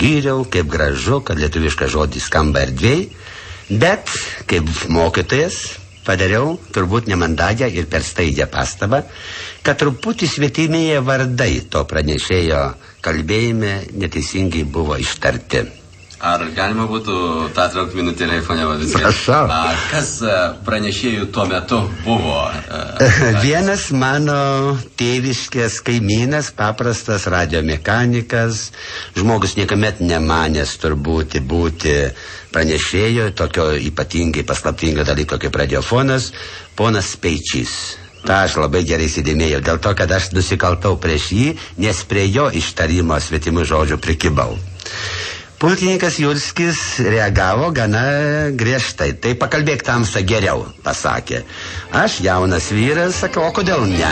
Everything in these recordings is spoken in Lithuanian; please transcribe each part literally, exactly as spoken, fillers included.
išgyriau, kaip gražu, kad lietuviškas žodis skamba erdvėj, bet kaip mokytojas padariau turbūt nemandagią ir per staigią pastabą, kad truputį svetimėje vardai to pranešėjo kalbėjime neteisingai buvo ištarti. Ar galima būtų tą traukti minutėlę į Ponia Babickai? Prašau. A, kas pranešėjų tuo metu buvo? Vienas mano tėviškės kaimynas, paprastas radiomechanikas, žmogus niekuomet nemanęs turbūt būti pranešėjo, tokio ypatingai paslaptingo dalyko kaip radiofonas, ponas Speičys. Ta aš labai gerai įsidėmėjau, dėl to, kad aš nusikaltau prieš jį, nes prie jo ištarimo svetimų žodžių prikibau. Pulkininkas Jurskis reagavo gana griežtai. Tai pakalbėk tamsa geriau, pasakė. Aš jaunas vyras, sakau, o kodėl ne?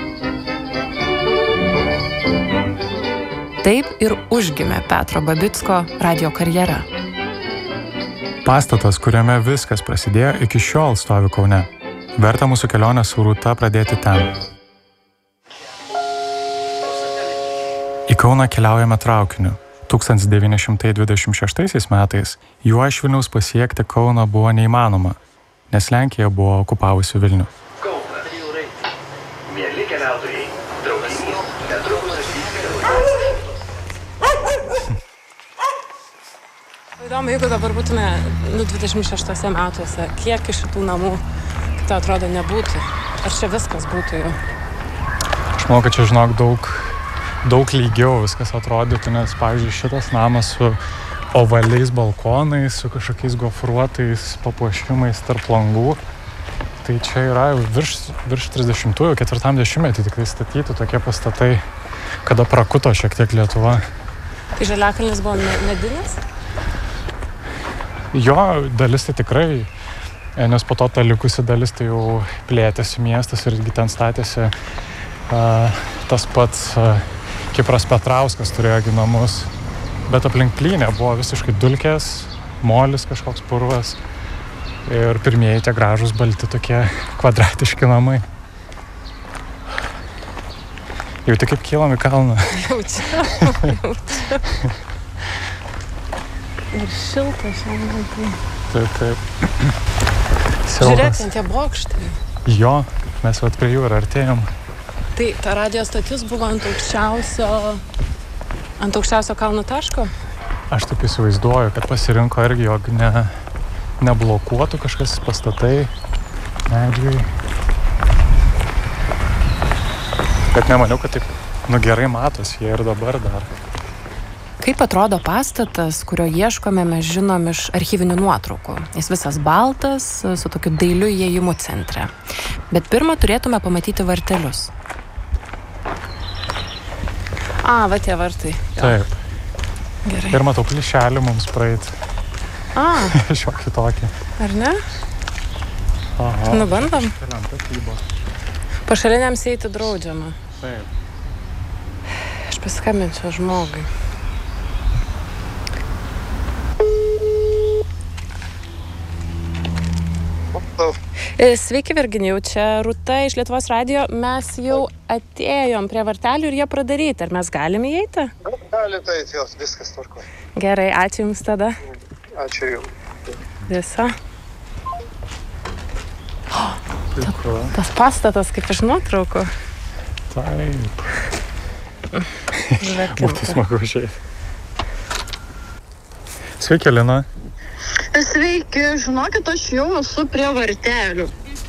Taip ir užgimė Petro Babicko radijo karjera. Pastatas, kuriame viskas prasidėjo, iki šiol stovi Kaune. Verta mūsų kelionę su Rūta pradėti ten. Į Kauną keliaujame traukiniu. tūkstantis devyni šimtai dvidešimt šeštaisiais metais juo iš Vilniaus pasiekti Kauną buvo neįmanoma, nes Lenkija buvo okupavusi Vilnių. Kauną. Mieli keliautojai, traukinys netrukus atvyksta. Įdomu, jeigu dabar būtume nu, dvidešimt šeštuose metuose, kiek iš šitų namų, kaip tai atrodo, nebūtų? Ar čia viskas būtų jau? Aš manau, kad čia, žinok, daug... daug lygiau viskas atrodytų, nes, pavyzdžiui, šitas namas su ovaliais balkonais, su kažkokiais gofruotais papuošimais tarp langų, tai čia yra virš, virš trisdešimtųjų, ketvirtam dešimtmetį tik tai statyti tokie pastatai, kada prakuto šiek tiek Lietuva. Tai Žaliakalnis buvo medinis? Jo dalis tai tikrai, nes po to ta likusi dalis tai jau plėtėsi miestas ir ten statėsi uh, tas pats uh, Kipras Petrauskas turėjo namus, bet aplink plynę buvo visiškai dulkės, molis kažkoks purvas ir pirmieji tie gražūs balti tokie kvadratiški namai. Jauti kaip kylam į kalną. Jaučiu, jaučiu. Ir šilta šiandien. Taip, taip. Žiūrėk, ten tie bokštai. Jo, mes vat prie jų ir artėjom. Tai ta radijo stotis buvo ant aukščiausio, ant aukščiausio kalno taško? Aš taip įsivaizduoju, kad pasirinko irgi, jog ne, neblokuotų kažkas pastatai, medžiai. Bet nemaniau, kad taip, nu gerai matosi jie ir dabar dar. Kaip atrodo pastatas, kurio ieškome, mes žinom iš archyvinių nuotraukų. Jis visas baltas, su tokiu dailiu įėjimu centre. Bet pirmą turėtume pamatyti vartelius. A, va tie vartai. Taip. Gerai. Ir matau plyšelį mums praeit. A. Šiokį tokį. Ar ne? Aha. Nu, bandom. Pašaliniams Pašaliniams eiti draudžiama. Taip. Aš paskambinsiu žmogui. Sveiki, Virginijau, čia Rūta iš Lietuvos radijo. Mes jau atėjom prie vartelių ir jie pradaryti. Ar mes galime įeiti? Galite įeiti, jos, viskas tvarkoja. Gerai, ačiū Jums tada. Ačiū Jums. Viso. Oh, ta, tas pastatas kaip iš nuotraukų. Taip. Būtų smagu žiūrėti. Sveiki, Lina. Sveiki, žinokit, aš jau esu prie vartelių.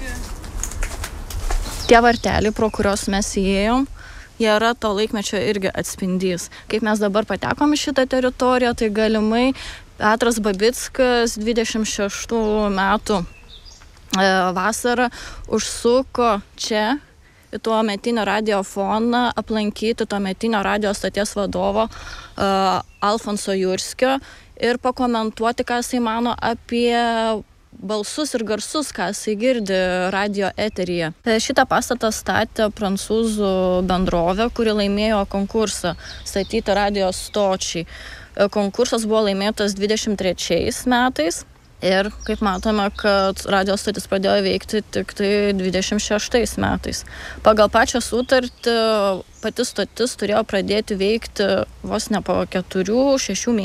Tie varteliai, pro kurios mes įėjom, jie yra to laikmečio irgi atspindys. Kaip mes dabar patekom į šitą teritoriją, tai galimai Petras Babickas dvidešimt šeštų metų vasarą užsuko čia į tuometinio radiofoną aplankyti tuometinio radijo stoties vadovo Alfonso Jurskio ir pakomentuoti, ką jisai mano apie balsus ir garsus, ką jisai girdi radio eteryje. Šitą pastatą statė prancūzų bendrovė, kuri laimėjo konkursą statyti radio stočiai. Konkursas buvo laimėtas dvidešimt trečiais metais ir, kaip matome, kad radio stotis pradėjo veikti tik tai dvidešimt šeštais metais. Pagal pačią sutartį pati stotis turėjo pradėti veikti vos ne po keturių, šešių mėnesių.